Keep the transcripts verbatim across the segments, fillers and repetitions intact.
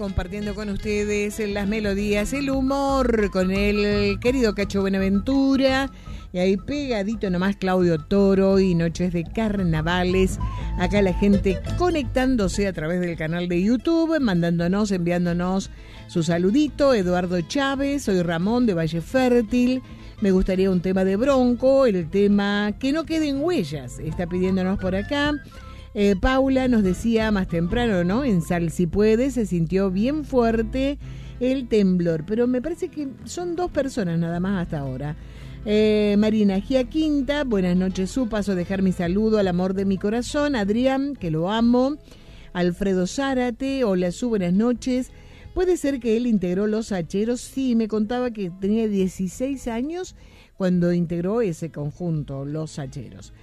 Compartiendo con ustedes las melodías, el humor con el querido Cacho Buenaventura. Y ahí pegadito nomás Claudio Toro y Noches de Carnavales. Acá la gente conectándose a través del canal de YouTube, mandándonos, enviándonos su saludito. Eduardo Chávez, soy Ramón de Valle Fértil. Me gustaría un tema de Bronco, el tema Que no queden huellas. Está pidiéndonos por acá. Eh, Paula nos decía más temprano, ¿no? En Sal Si Puede se sintió bien fuerte el temblor, pero me parece que son dos personas nada más hasta ahora. Eh, Marina Giaquinta, buenas noches, su paso, dejar mi saludo al amor de mi corazón, Adrián, que lo amo, Alfredo Zárate, hola, su buenas noches. ¿Puede ser que él integró Los Hacheros? Sí, me contaba que tenía dieciséis años cuando integró ese conjunto, Los Hacheros.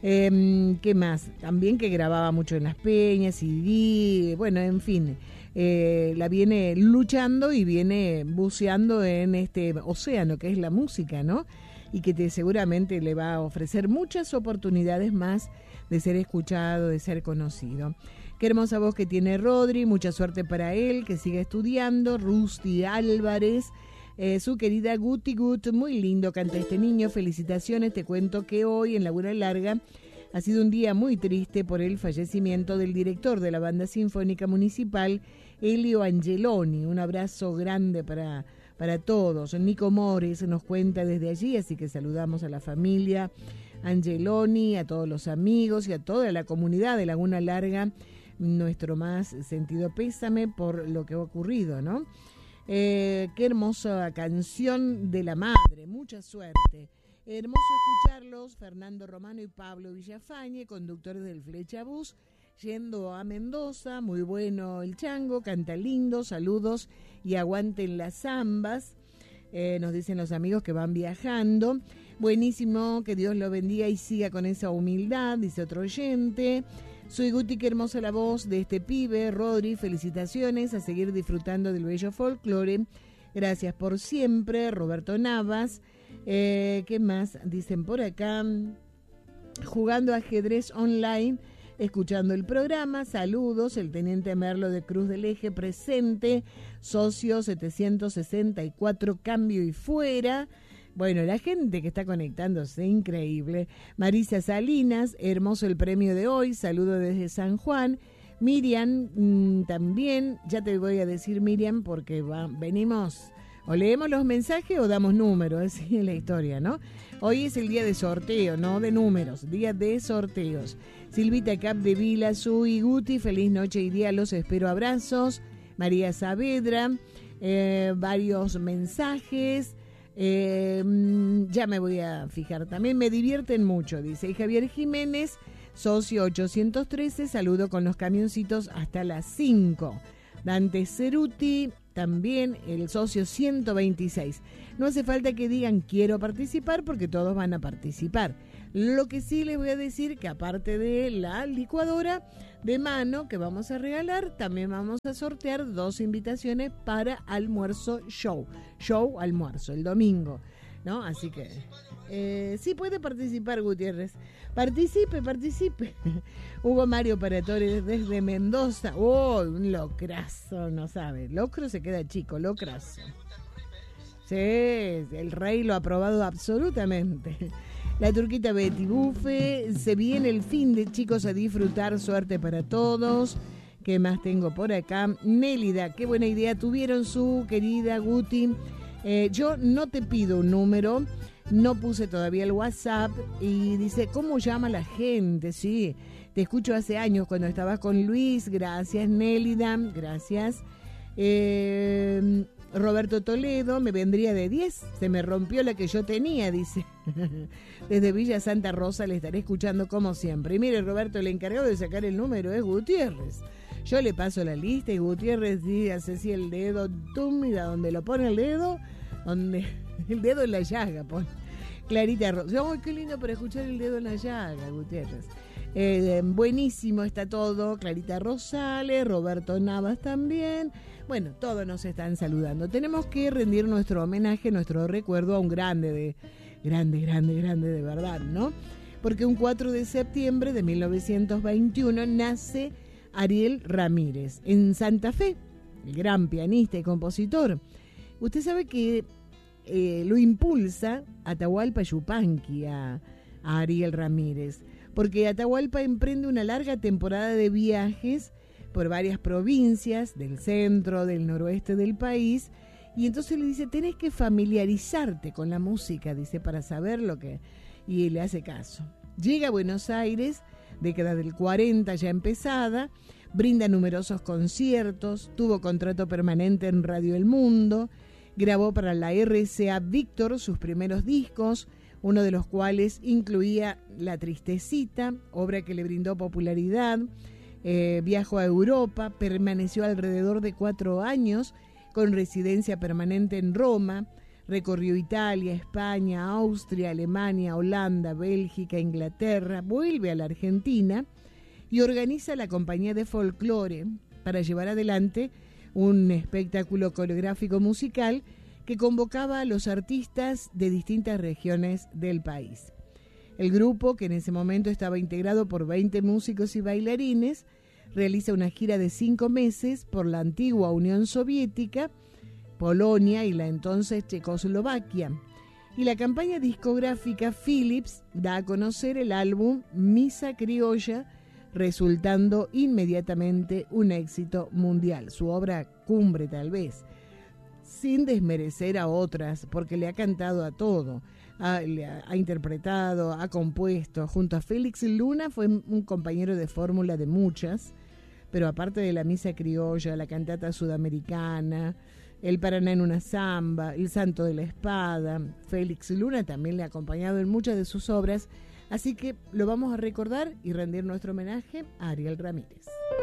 Eh, ¿Qué más? También que grababa mucho en las peñas, C D, bueno, en fin, eh, la viene luchando y viene buceando en este océano que es la música, ¿no? Y que te, seguramente le va a ofrecer muchas oportunidades más de ser escuchado, de ser conocido. Qué hermosa voz que tiene Rodri, mucha suerte para él, que siga estudiando. Rusty Álvarez, Eh, su querida Guti Gut, muy lindo canta este niño, felicitaciones. Te cuento que hoy en Laguna Larga ha sido un día muy triste por el fallecimiento del director de la Banda Sinfónica Municipal, Elio Angeloni. Un abrazo grande para, para todos. Nico Mores nos cuenta desde allí, así que saludamos a la familia Angeloni, a todos los amigos y a toda la comunidad de Laguna Larga. Nuestro más sentido pésame por lo que ha ocurrido, ¿no? Eh, qué hermosa canción de la madre, mucha suerte. Hermoso escucharlos, Fernando Romano y Pablo Villafañe, conductores del Flecha Bus, yendo a Mendoza. Muy bueno el chango, canta lindo, saludos y aguanten las zambas. Eh, nos dicen los amigos que van viajando. Buenísimo, que Dios lo bendiga y siga con esa humildad, dice otro oyente. Soy Guti, qué hermosa la voz de este pibe, Rodri, felicitaciones, a seguir disfrutando del bello folclore, gracias por siempre, Roberto Navas. Eh, ¿qué más dicen por acá? Jugando ajedrez online, escuchando el programa, saludos, el teniente Merlo de Cruz del Eje presente, socio setecientos sesenta y cuatro, cambio y fuera. Bueno, la gente que está conectándose, increíble. Marisa Salinas, hermoso el premio de hoy, saludo desde San Juan. Miriam, mmm, también, ya te voy a decir Miriam, porque va, venimos, o leemos los mensajes o damos números, así es la historia, ¿no? Hoy es el día de sorteo, no de números, día de sorteos. Silvita Cap de Vila, Sui, Guti, feliz noche y día, los espero, abrazos. María Saavedra, eh, varios mensajes. Eh, ya me voy a fijar, también me divierten mucho, dice. Y Javier Jiménez, socio ochocientos trece, saludo con los camioncitos hasta las cinco. Dante Ceruti, también el socio ciento veintiséis. No hace falta que digan quiero participar porque todos van a participar. Lo que sí les voy a decir que aparte de la licuadora de mano que vamos a regalar, también vamos a sortear dos invitaciones para almuerzo show. Show almuerzo, el domingo, ¿no? Así que eh, sí puede participar, Gutiérrez. Participe, participe. Hugo Mario Paratore desde Mendoza. Oh, un locrazo, no sabe. Locro se queda chico, locrazo. Sí, el rey lo ha aprobado absolutamente. La turquita Betty Bufe, se viene el fin de, chicos, a disfrutar, suerte para todos. ¿Qué más tengo por acá? Nélida, qué buena idea tuvieron su querida Guti. Eh, yo no te pido un número, no puse todavía el WhatsApp y dice, ¿cómo llama la gente? Sí, te escucho hace años cuando estabas con Luis, gracias Nélida, gracias. Eh... Roberto Toledo, me vendría de diez, se me rompió la que yo tenía, dice. Desde Villa Santa Rosa le estaré escuchando como siempre. Y mire, Roberto, el encargado de sacar el número es Gutiérrez. Yo le paso la lista y Gutiérrez dice así el dedo, tú mira donde lo pone el dedo, donde el dedo en la llaga pone. Clarita Rosa, ¡ay, qué lindo para escuchar el dedo en la llaga, Gutiérrez! Eh, buenísimo está todo. Clarita Rosales, Roberto Navas también. Bueno, todos nos están saludando. Tenemos que rendir nuestro homenaje, nuestro recuerdo a un grande, de grande, grande, grande de verdad, ¿no? Porque un cuatro de septiembre de mil novecientos veintiuno nace Ariel Ramírez en Santa Fe, el gran pianista y compositor. Usted sabe que eh, lo impulsa Atahualpa Yupanqui a, a Ariel Ramírez, porque Atahualpa emprende una larga temporada de viajes por varias provincias del centro, del noroeste del país, y entonces le dice, tenés que familiarizarte con la música, dice, para saber lo que... Y le hace caso. Llega a Buenos Aires, década del cuarenta ya empezada, brinda numerosos conciertos, tuvo contrato permanente en Radio El Mundo, grabó para la R C A Víctor sus primeros discos, uno de los cuales incluía La Tristecita, obra que le brindó popularidad. Eh, viajó a Europa, permaneció alrededor de cuatro años con residencia permanente en Roma, recorrió Italia, España, Austria, Alemania, Holanda, Bélgica, Inglaterra, vuelve a la Argentina y organiza la compañía de folclore para llevar adelante un espectáculo coreográfico musical que convocaba a los artistas de distintas regiones del país. El grupo, que en ese momento estaba integrado por veinte músicos y bailarines, realiza una gira de cinco meses por la antigua Unión Soviética, Polonia y la entonces Checoslovaquia. Y la campaña discográfica Philips da a conocer el álbum Misa Criolla, resultando inmediatamente un éxito mundial, su obra cumbre tal vez, sin desmerecer a otras, porque le ha cantado a todo, ha, ha, ha interpretado, ha compuesto. Junto a Félix Luna fue un compañero de fórmula de muchas, pero aparte de la Misa Criolla, la cantata sudamericana, El Paraná en una samba, El Santo de la Espada, Félix Luna también le ha acompañado en muchas de sus obras, así que lo vamos a recordar y rendir nuestro homenaje a Ariel Ramírez.